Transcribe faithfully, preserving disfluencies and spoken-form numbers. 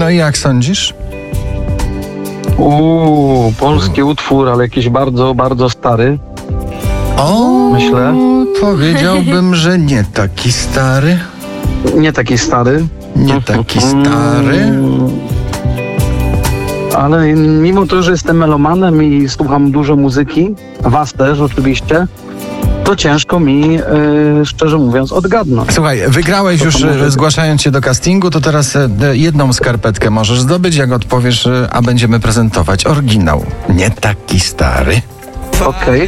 No i jak sądzisz? Uuu, polski utwór, ale jakiś bardzo, bardzo stary. O, Myślę. Powiedziałbym, że nie taki stary. Nie taki stary. Nie taki stary. Ale mimo to, że jestem melomanem i słucham dużo muzyki, was też oczywiście, to ciężko mi, e, szczerze mówiąc, odgadnąć. Słuchaj, wygrałeś już e, zgłaszając się do castingu, to teraz e, jedną skarpetkę możesz zdobyć, jak odpowiesz, e, a będziemy prezentować oryginał. Nie taki stary. Okej.